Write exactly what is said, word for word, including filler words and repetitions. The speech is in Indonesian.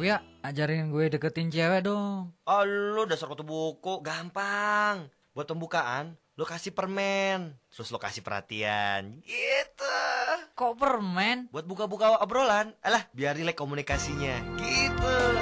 Uya, ajarin gue deketin cewek dong. Oh, lu dasar kutu buku, gampang. Buat pembukaan, lu kasih permen, terus lu kasih perhatian, gitu. Kok permen? Buat buka-buka obrolan, alah biar rileks komunikasinya, gitu.